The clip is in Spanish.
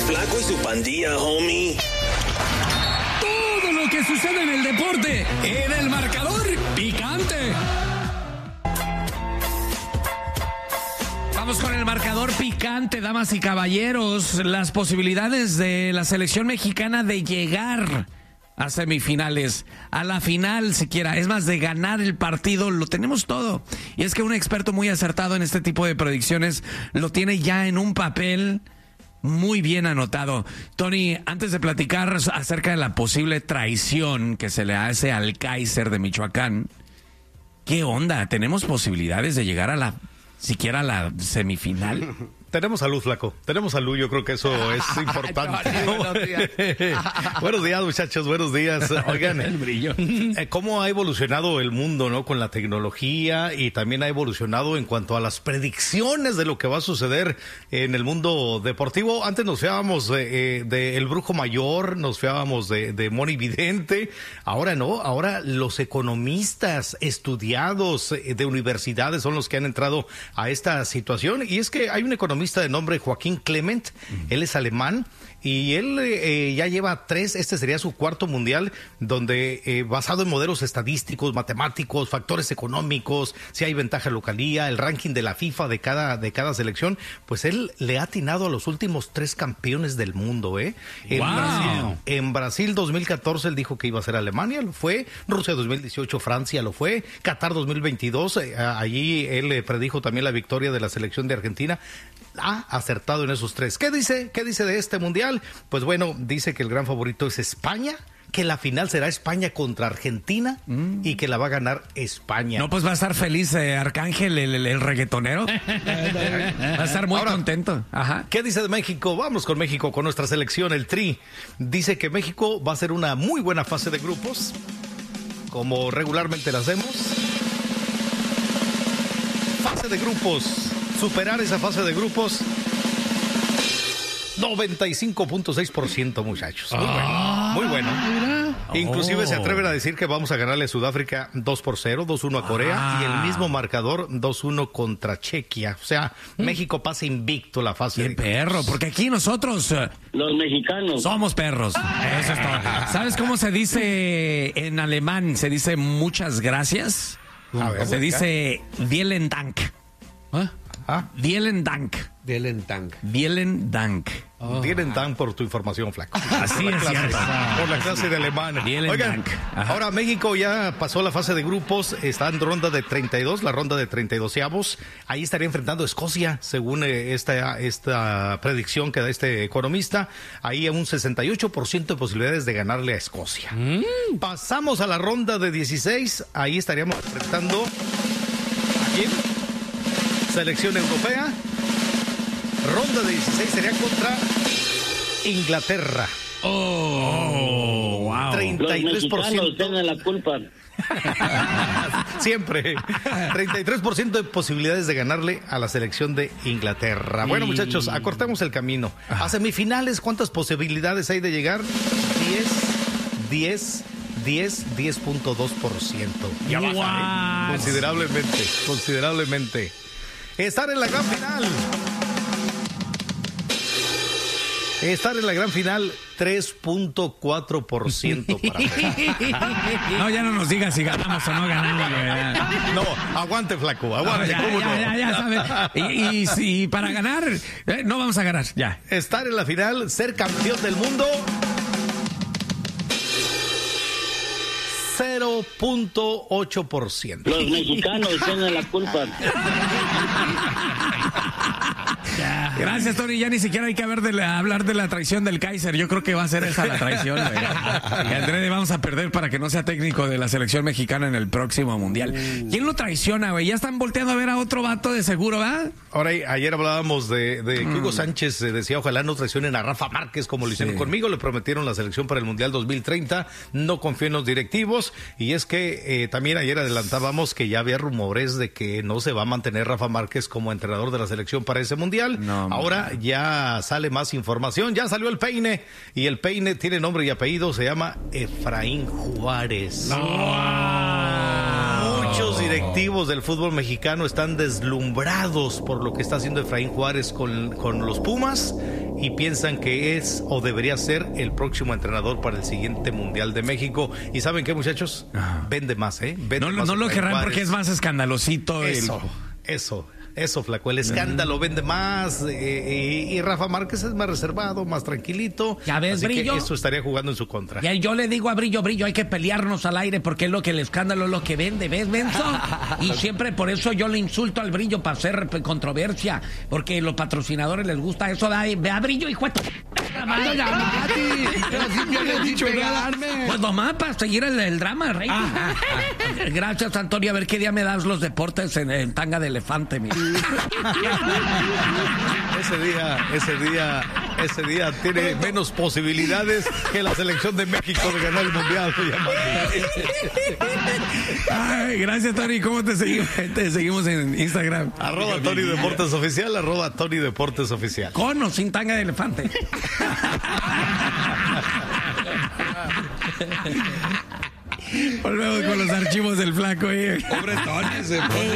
Flaco y su pandilla, homie. Todo lo que sucede en el deporte, en el marcador picante. Vamos con el marcador picante, damas y caballeros. Las posibilidades de la selección mexicana de llegar a semifinales, a la final siquiera, es más, de ganar el partido, lo tenemos todo. Y es que un experto muy acertado en este tipo de predicciones lo tiene ya en un papel muy bien anotado. Tony, antes de platicar acerca de la posible traición que se le hace al Kaiser de Michoacán, ¿qué onda? ¿Tenemos posibilidades de llegar a siquiera a la semifinal? Tenemos salud, Flaco. Tenemos salud, yo creo que eso es importante. Buenos días. Buenos días, muchachos, buenos días. Oigan, el brillo. ¿Cómo ha evolucionado el mundo, no? Con la tecnología, y también ha evolucionado en cuanto a las predicciones de lo que va a suceder en el mundo deportivo. Antes nos fiábamos de El Brujo Mayor, nos fiábamos de Moni Vidente. Ahora no, ahora los economistas estudiados de universidades son los que han entrado a esta situación. Y es que hay un economista de nombre Joaquín Clement, él es alemán, y él ya lleva 3, este sería su 4º mundial, donde basado en modelos estadísticos, matemáticos, factores económicos, si hay ventaja localía, el ranking de la FIFA de cada selección, pues él le ha atinado a los últimos 3 campeones del mundo, ¿eh? En Brasil 2014 él dijo que iba a ser Alemania, lo fue. Rusia 2018, Francia lo fue. Qatar 2022, allí él predijo también la victoria de la selección de Argentina. Ha acertado en esos 3. ¿Qué dice de este mundial? Pues bueno, dice que el gran favorito es España, que la final será España contra Argentina y que la va a ganar España. No, pues va a estar feliz Arcángel, el reggaetonero. Va a estar muy contento. Ajá. ¿Qué dice de México? Vamos con México, con nuestra selección, el Tri. Dice que México va a ser una muy buena fase de grupos, como regularmente la hacemos. Fase de grupos. Superar esa fase de grupos, 95.6%, muchachos. Muy bueno, muy bueno. Inclusive se atreven a decir que vamos a ganarle a Sudáfrica 2-0, 2-1 a Corea, y el mismo marcador 2-1 contra Chequia. O sea, México pasa invicto la fase. ¡Qué perro! Porque aquí nosotros, los mexicanos, somos perros. Eso es todo. ¿Sabes cómo se dice en alemán? Se dice muchas gracias. Se dice vielen Dank. Vielen Dank. Vielen Dank. Vielen Dank. Vielen Dank por tu información, Flaco. Así es, por la clase de alemán. Oigan, ahora México ya pasó la fase de grupos, está en ronda de 32, la ronda de 32avos. Ahí estaría enfrentando a Escocia, según esta predicción que da este economista. Ahí hay un 68% de posibilidades de ganarle a Escocia. Pasamos a la ronda de 16, ahí estaríamos enfrentando ¿a quién? Selección europea. Ronda de 16 sería contra Inglaterra. Wow. 33%. Los mexicanos tienen la culpa. Siempre. 33% de posibilidades de ganarle a la selección de Inglaterra. Bueno, muchachos, acortemos el camino. A semifinales, ¿cuántas posibilidades hay de llegar? 10.2%. Ya baja, considerablemente. Estar en la gran final, 3.4% para No, ya no nos digas si ganamos o no ganamos. No, aguante, Flaco, aguante. Ya sabes. Y para ganar, no vamos a ganar, ya. Estar en la final, ser campeón del mundo, 0.8%. Los mexicanos tienen la culpa. Gracias, Tony. Ya ni siquiera hay que hablar de la traición del Kaiser. Yo creo que va a ser esa la traición. Y Andrés vamos a perder para que no sea técnico de la selección mexicana en el próximo mundial. ¿Quién lo traiciona, güey? Ya están volteando a ver a otro vato de seguro, ¿verdad? Ahora, ayer hablábamos de que Hugo Sánchez decía, ojalá no traicionen a Rafa Márquez como lo hicieron conmigo. Le prometieron la selección para el Mundial 2030. No confío en los directivos. Y es que también ayer adelantábamos que ya había rumores de que no se va a mantener Rafa Márquez como entrenador de la selección para ese Mundial. Ahora ya sale más información. Ya salió el peine. Y el peine tiene nombre y apellido. Se llama Efraín Juárez. Muchos directivos del fútbol mexicano están deslumbrados por lo que está haciendo Efraín Juárez con los Pumas. y piensan que es o debería ser el próximo entrenador para el siguiente Mundial de México. ¿Y saben qué, muchachos? Vende más, ¿eh? Vende más No lo querrán porque es más escandalosito. Eso, flaco. El escándalo vende más. Y Rafa Márquez es más reservado, más tranquilito. ¿Ya ves, así Brillo? que eso estaría jugando en su contra. Y yo le digo a Brillo, hay que pelearnos al aire porque es lo que el escándalo es lo que vende, ¿ves, Benzo? Y siempre por eso yo le insulto al Brillo para hacer controversia, porque a los patrocinadores les gusta eso. Ve a Brillo, hijo de tu... Yo le he dicho nada. Pues nomás para seguir el drama, rey. Gracias, Antonio. A ver qué día me das los deportes en tanga de elefante, mira. Ese día tiene menos posibilidades que la selección de México de ganar el Mundial. Ay, gracias, Tony. ¿Cómo te seguimos? Te seguimos en Instagram. @Tony Deportes Oficial, @Tony Deportes Oficial. Con o sin tanga de elefante. Volvemos con los archivos del flaco. Pobre Tony, se fue.